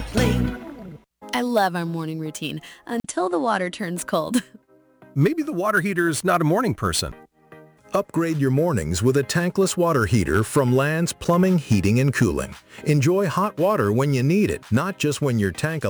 I love our morning routine until the water turns cold. Maybe the water heater's not a morning person. Upgrade your mornings with a tankless water heater from Land's Plumbing, Heating, and Cooling. Enjoy hot water when you need it, not just when your tank